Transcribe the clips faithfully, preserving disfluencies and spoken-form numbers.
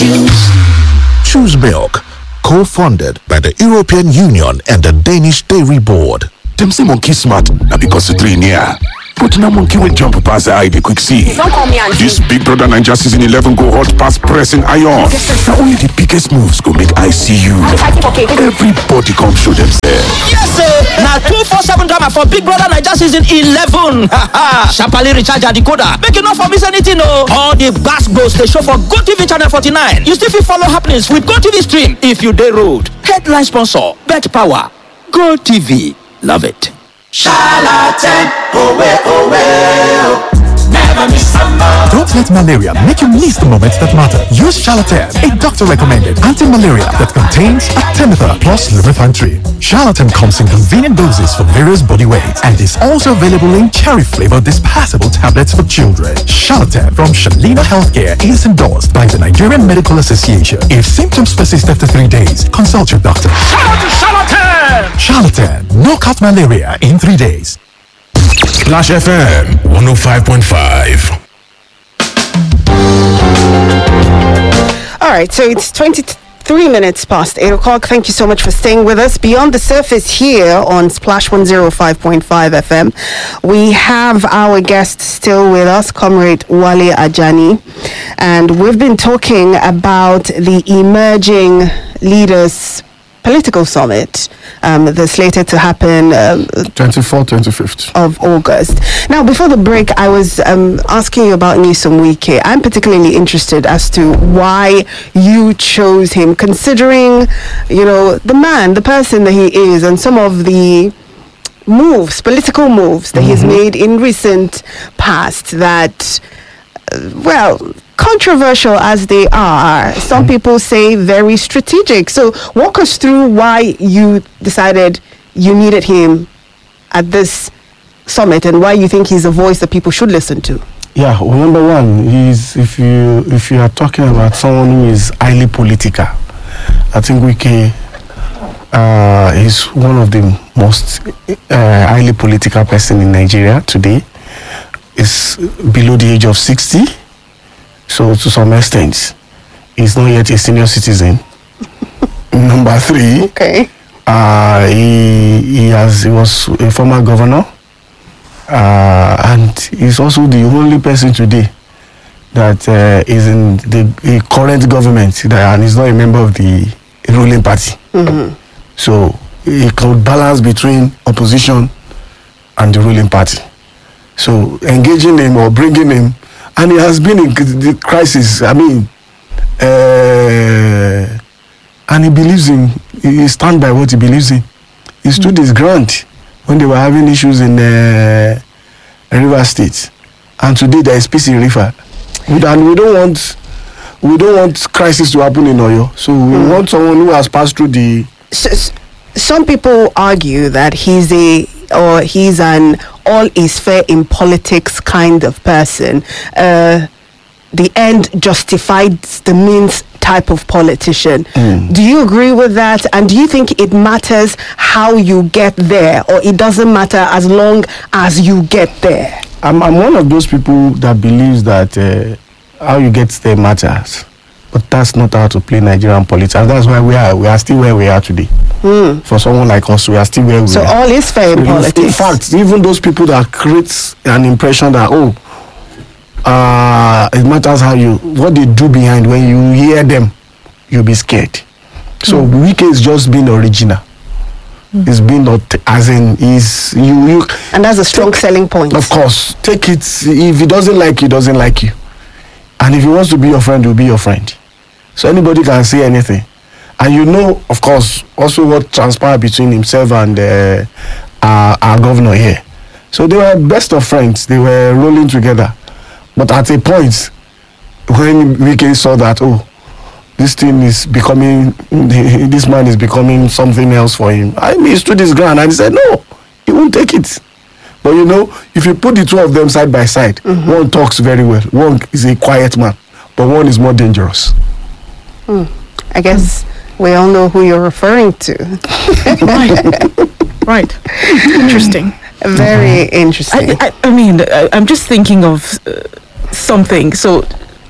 choose. Choose Milk, co-funded by the European Union and the Danish Dairy Board. Them say monkey smart, na because the three near. But now monkey will jump past the eye, they quick see. Don't call me auntie. This Big Brother Ninja season eleven go hot past pressing iron. Now only the biggest moves go make I see you. Everybody come show themselves. Yes, sir. Now two four seven drama for Big Brother Ninja season eleven. Sharply recharge your decoder. Make you not for miss anything, no. All the gas goes they show for GoTV channel forty-nine. You still fit follow happenings with GoTV stream if you day road. Headline sponsor, Bet Power. GoTV. Love it. Charlatan, away, away, never miss a moment. Don't let malaria make you miss the moments that matter. Use Charlatan, a doctor-recommended anti-malaria that contains Artemether plus lumefantrine. Charlatan comes in convenient doses for various body weights and is also available in cherry-flavored dispersible tablets for children. Charlatan from Shalina Healthcare is endorsed by the Nigerian Medical Association. If symptoms persist after three days, consult your doctor. Charlatan, Charlatan! Charlatan, knock out malaria in three days. Splash F M one oh five point five. All right, so it's twenty-three minutes past eight o'clock. Thank you so much for staying with us. Beyond the Surface here on Splash one oh five point five F M, we have our guest still with us, Comrade Wale Ajani, and we've been talking about the emerging leaders political summit um, that's slated to happen um, twenty-fourth, twenty-fifth of August. Now, before the break, I was um, asking you about Nyesom Wike. I'm particularly interested as to why you chose him, considering, you know, the man, the person that he is, and some of the moves, political moves that mm-hmm. he's made in recent past that, uh, well, controversial as they are, some mm-hmm. people say very strategic. So walk us through why you decided you needed him at this summit and why you think he's a voice that people should listen to. Yeah, well, number one is if you if you are talking about someone who is highly political, I think Wike uh, is one of the most uh, highly political person in Nigeria today. Is below the age of sixty. So to some extent, he's not yet a senior citizen. Number three, okay, uh, he he has he was a former governor, uh, and he's also the only person today that uh, is in the, the current government that, and he's not a member of the ruling party. Mm-hmm. So he could balance between opposition and the ruling party. So engaging him or bringing him. And he has been in the crisis. I mean, uh, and he believes in, he stands by what he believes in. He stood mm-hmm. his ground when they were having issues in uh, River State. And today there is peace in River. And we don't want, we don't want crisis to happen in Oyo. So we mm-hmm. want someone who has passed through the... So, some people argue that he's a, or he's an all is fair in politics kind of person. Uh, the end justifies the means type of politician. Mm. Do you agree with that? And do you think it matters how you get there, or it doesn't matter as long as you get there? I'm, I'm one of those people that believes that uh, how you get there matters. But that's not how to play Nigerian politics. And that's why we are we are still where we are today. Mm. For someone like us, we are still where we so are. So all is fair in politics. In fact, even those people that create an impression that, oh, uh, it matters how you, what they do behind, when you hear them, you'll be scared. So mm. Wike is just being original. Mm. It's being not, as in, is you, you. And that's a strong take, selling point. Of course. Take it, if he doesn't like you, he doesn't like you. And if he wants to be your friend, he'll be your friend. So anybody can say anything. And you know, of course, also what transpired between himself and uh, our, our governor here. So they were best of friends. They were rolling together. But at a point, when Wike saw that, oh, this thing is becoming, this man is becoming something else for him. I mean, he stood his ground and he said, no, he won't take it. But you know, if you put the two of them side by side, mm-hmm. one talks very well. One is a quiet man, but one is more dangerous. Hmm. I guess mm. we all know who you're referring to. Right. Right. Interesting. Very interesting. I, I, I mean, I, I'm just thinking of uh, something. So,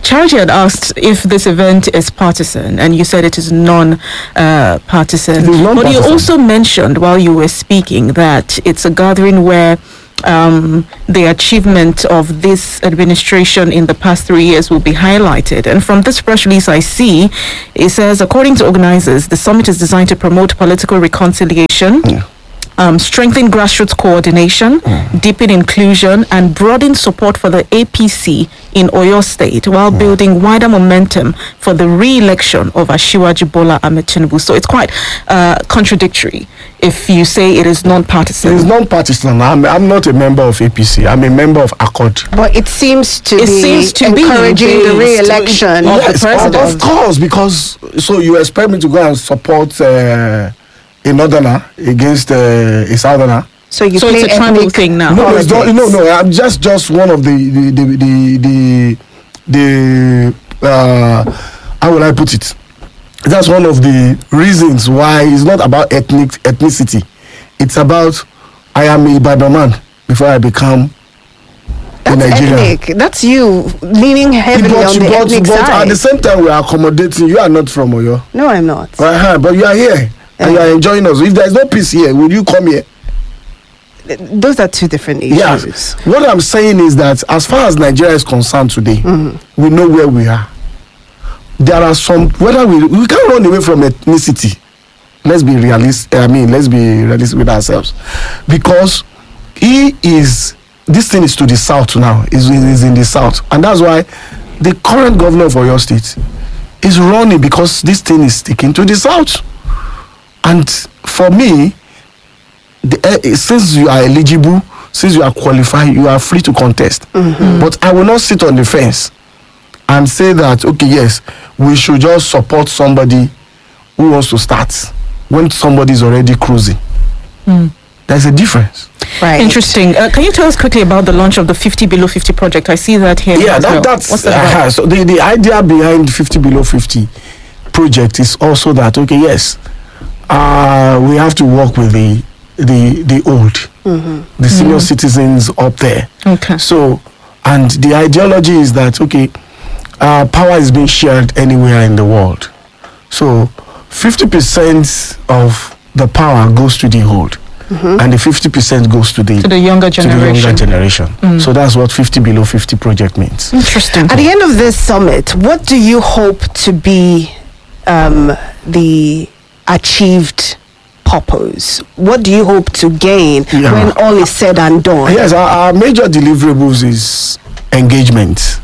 Charity had asked if this event is partisan, and you said it is non-partisan. It is But you non-partisan. also mentioned while you were speaking that it's a gathering where um, the achievement of this administration in the past three years will be highlighted. And from this press release I see, it says, according to organizers, the summit is designed to promote political reconciliation, Yeah. um, strengthen grassroots coordination, deepen inclusion, and broaden support for the A P C in Oyo State, while building wider momentum for the re-election of Asiwaju Bola Ahmed Tinubu. So it's quite uh, contradictory if you say it is non-partisan. It's non-partisan. I'm, I'm not a member of A P C. I'm a member of Accord. But it seems to It be seems to be encouraging the based re-election. on- Yes, the of, president. of course, because so you expect me to go and support uh, a northerner against uh, a southerner? So you So play it's a tribal ethnic thing now. No, no, it's not, politics. no, no. I'm just just one of the the the the, the, the uh, how will I put it? That's one of the reasons why it's not about ethnic ethnicity. It's about I am a Ibadan man before I become a That's Nigerian. ethnic. That's you leaning heavily But, on the but, ethnic but side. at the same time, we are accommodating. You are not from Oyo. No, I'm not. Uh-huh, but you are here and you are enjoying us. If there is no peace here, will you come here? Those are two different issues. Yeah. What I'm saying is that as far as Nigeria is concerned today, we know where we are. There are some whether we we can't run away from ethnicity. Let's be realistic. I mean, let's be realistic with ourselves, because he is this thing is to the south now. Is is in the south, and that's why the current governor of Oyo State is running because this thing is sticking to the south. And for me, the, uh, since you are eligible, since you are qualified, you are free to contest. But I will not sit on the fence and say that, okay, yes, we should just support somebody who wants to start when somebody is already cruising. There's a difference. Right. Interesting. Uh, can you tell us quickly about the launch of the fifty below fifty project? I see that here. Yeah, as that, well. that's What's that about? uh, so the, the idea behind fifty below fifty project is also that, okay, yes, uh, we have to work with the the the old, the senior citizens up there. Okay. So, and the ideology is that, okay, uh, power is being shared anywhere in the world. So, fifty percent of the power goes to the old, and the fifty percent goes to the To the younger to the generation. younger generation. So that's what fifty below fifty project means. Interesting. At the end of this summit, what do you hope to be um, the achieved purpose? What do you hope to gain Yeah. when all is said and done? Yes, our, our major deliverables is engagement,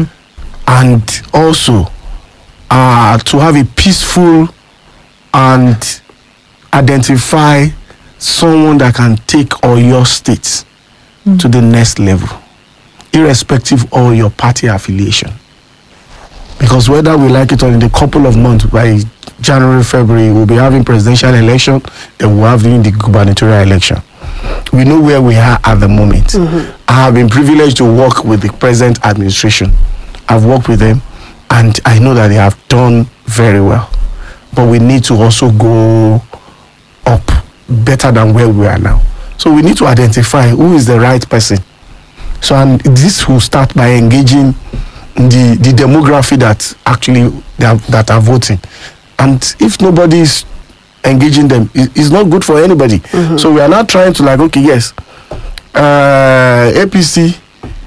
and also uh, to have a peaceful and identify someone that can take Oyo State to the next level, irrespective of your party affiliation. Because whether we like it or in a couple of months, by January, February, we'll be having presidential election, then we'll have the gubernatorial election. We know where we are at the moment. I have been privileged to work with the present administration. I've worked with them, and I know that they have done very well. But we need to also go up better than where we are now. So we need to identify who is the right person. So, and this will start by engaging the the demography that actually they are, that are voting. And if nobody is engaging them, it, it's not good for anybody. So we are now trying to like, okay, yes, uh, A P C,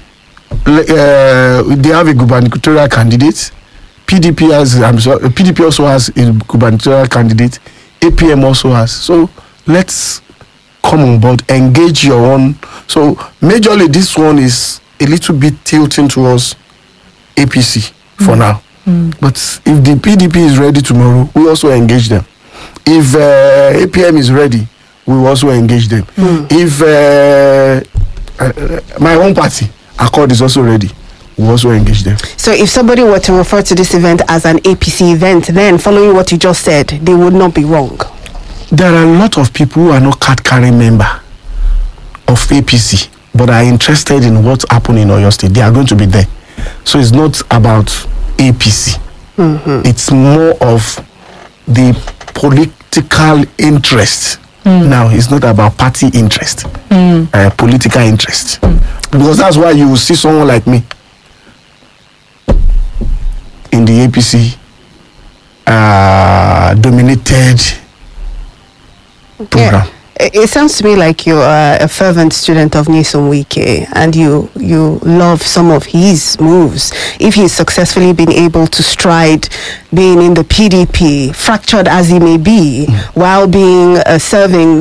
uh, they have a gubernatorial candidate. P D P has, I'm sorry, P D P also has a gubernatorial candidate. A P M also has. So let's come on board, engage your own. So majorly this one is a little bit tilting towards A P C for now. But if the P D P is ready tomorrow, we also engage them. If uh, A P M is ready, we will also engage them. If uh, uh, my own party, Accord, is also ready, we will also engage them. So if somebody were to refer to this event as an A P C event, then following what you just said, they would not be wrong. There are a lot of people who are not card-carrying member of A P C, but are interested in what's happening in Oyo State. They are going to be there. So it's not about A P C. It's more of the political interest. Now, it's not about party interest, uh, political interest. Because that's why you will see someone like me in the A P C uh, dominated program. Yeah. It it sounds to me like you're uh, a fervent student of Nyesom Wike, and you you love some of his moves. If he's successfully been able to stride being in the P D P, fractured as he may be, while being uh, serving